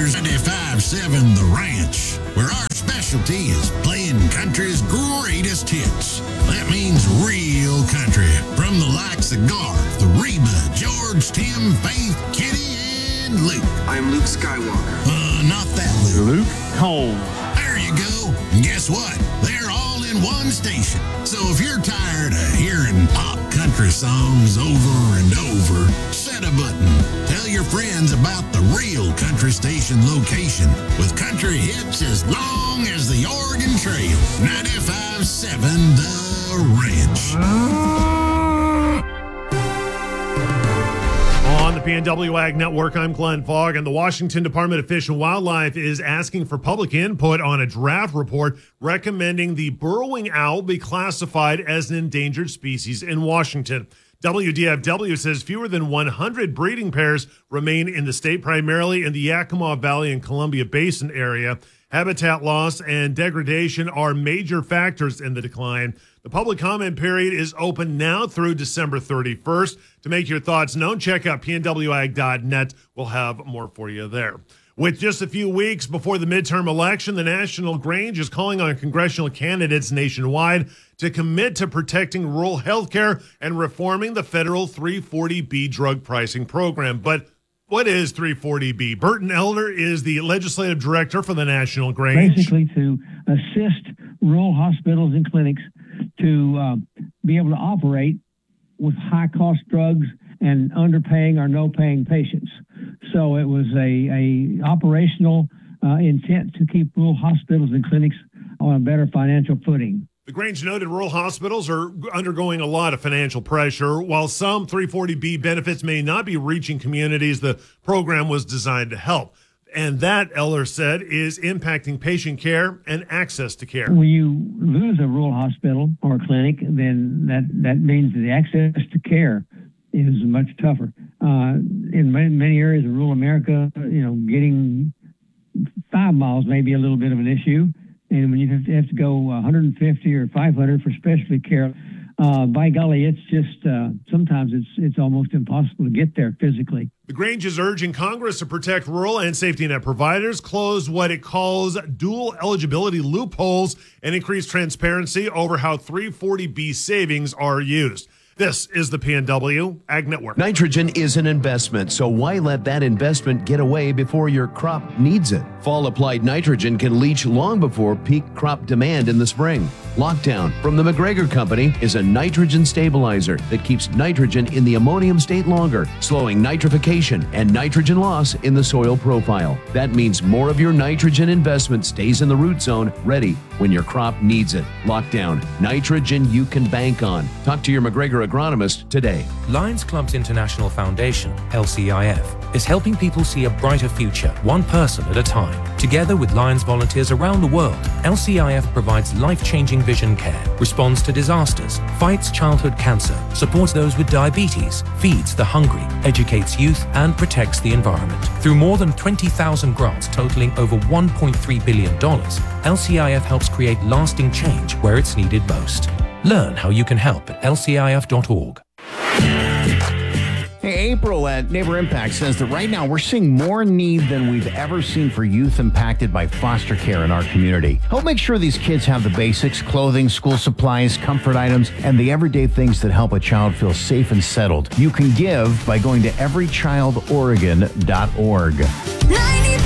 Here's 95.7 The Ranch, where our specialty is playing country's greatest hits. That means real country, from the likes of Garth, Reba, George, Tim, Faith, Kitty, and Luke. I'm Luke Skywalker. Not that Luke. Luke Combs. There you go. And guess what? They're all in one station. So if you're tired of hearing pop country songs over and over, set a button. Tell your friends about the real country station location with country hits as long as the Oregon Trail. 95.7 The Ranch. On the PNW Ag Network, I'm Glenn Fogg, and the Washington Department of Fish and Wildlife is asking for public input on a draft report recommending the burrowing owl be classified as an endangered species in Washington. WDFW says fewer than 100 breeding pairs remain in the state, primarily in the Yakima Valley and Columbia Basin area. Habitat loss and degradation are major factors in the decline. The public comment period is open now through December 31st. To make your thoughts known, check out pnwag.net. We'll have more for you there. With just a few weeks before the midterm election, the National Grange is calling on congressional candidates nationwide to commit to protecting rural health care and reforming the federal 340B drug pricing program. But what is 340B? Burton Elder is the legislative director for the National Grange. Basically to assist rural hospitals and clinics to be able to operate with high-cost drugs and underpaying or no-paying patients. So it was a operational intent to keep rural hospitals and clinics on a better financial footing. The Grange noted rural hospitals are undergoing a lot of financial pressure. While some 340B benefits may not be reaching communities the program was designed to help. And that, Eller said, is impacting patient care and access to care. When you lose a rural hospital or a clinic, then that means the access to care is much tougher. In many areas of rural America, getting 5 miles may be a little bit of an issue. And when you have to go 150 or 500 for specialty care, by golly, it's just sometimes it's almost impossible to get there physically. The Grange is urging Congress to protect rural and safety net providers, close what it calls dual eligibility loopholes, and increase transparency over how 340B savings are used. This is the PNW Ag Network. Nitrogen is an investment, so why let that investment get away before your crop needs it? Fall-applied nitrogen can leach long before peak crop demand in the spring. Lockdown from the McGregor Company is a nitrogen stabilizer that keeps nitrogen in the ammonium state longer, slowing nitrification and nitrogen loss in the soil profile. That means more of your nitrogen investment stays in the root zone, ready when your crop needs it. Lockdown, nitrogen you can bank on. Talk to your McGregor agronomist today. Lions Clubs International Foundation, LCIF, is helping people see a brighter future, one person at a time. Together with Lions volunteers around the world, LCIF provides life-changing vision care, responds to disasters, fights childhood cancer, supports those with diabetes, feeds the hungry, educates youth, and protects the environment. Through more than 20,000 grants totaling over $1.3 billion, LCIF helps create lasting change where it's needed most. Learn how you can help at lcif.org. Hey, April at Neighbor Impact says that right now we're seeing more need than we've ever seen for youth impacted by foster care in our community. Help make sure these kids have the basics, clothing, school supplies, comfort items, and the everyday things that help a child feel safe and settled. You can give by going to everychildoregon.org.